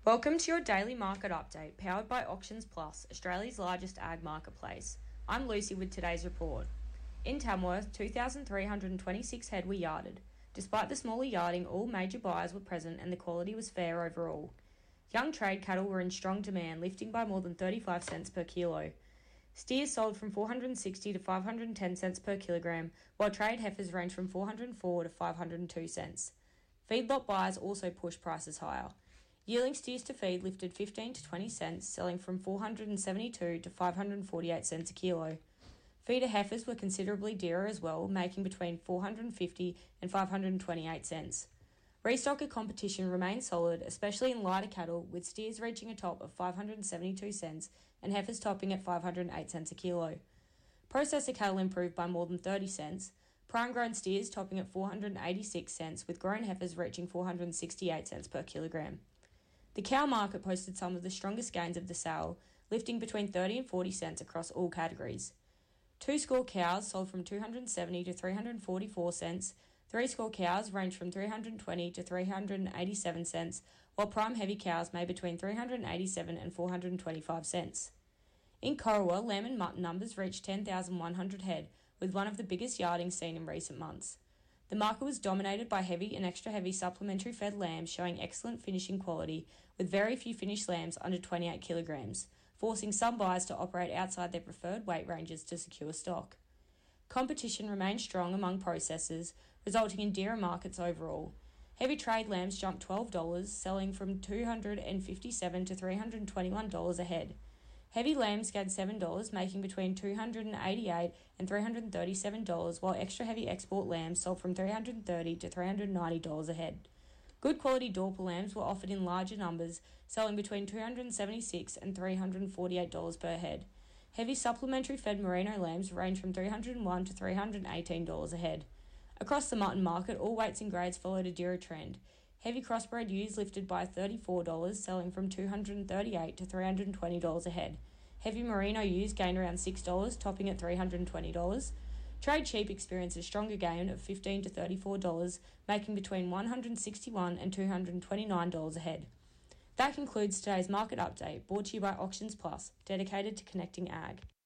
Welcome to your daily market update, powered by Auctions Plus, Australia's largest ag marketplace. I'm Lucy with today's report. In Tamworth, 2,326 head were yarded. Despite the smaller yarding, all major buyers were present and the quality was fair overall. Young trade cattle were in strong demand, lifting by more than 35 cents per kilo. Steers sold from 460 to 510 cents per kilogram, while trade heifers ranged from 404 to 502 cents. Feedlot buyers also pushed prices higher. Yearling steers to feed lifted 15 to 20 cents, selling from 472 to 548 cents a kilo. Feeder heifers were considerably dearer as well, making between 450 and 528 cents. Restocker competition remained solid, especially in lighter cattle, with steers reaching a top of 572 cents and heifers topping at 508 cents a kilo. Processor cattle improved by more than 30 cents, prime grown steers topping at 486 cents, with grown heifers reaching 468 cents per kilogram. The cow market posted some of the strongest gains of the sale, lifting between 30 and 40 cents across all categories. Two-score cows sold from 270 to 344 cents, three-score cows ranged from 320 to 387 cents, while prime heavy cows made between 387 and 425 cents. In Corowa, lamb and mutton numbers reached 10,100 head, with one of the biggest yardings seen in recent months. The market was dominated by heavy and extra heavy supplementary fed lambs showing excellent finishing quality, with very few finished lambs under 28 kilograms, forcing some buyers to operate outside their preferred weight ranges to secure stock. Competition remained strong among processors, resulting in dearer markets overall. Heavy trade lambs jumped $12, selling from $257 to $321 a head. Heavy lambs gained $7, making between $288 and $337, while extra heavy export lambs sold from $330 to $390 a head. Good quality Dorper lambs were offered in larger numbers, selling between $276 and $348 per head. Heavy supplementary fed merino lambs range from $301 to $318 a head. Across the mutton market, all weights and grades followed a dearer trend. Heavy crossbred ewes lifted by $34, selling from $238 to $320 a head. Heavy merino ewes gained around $6, topping at $320. Trade sheep experienced a stronger gain of $15 to $34, making between $161 and $229 a head. That concludes today's market update, brought to you by Auctions Plus, dedicated to connecting ag.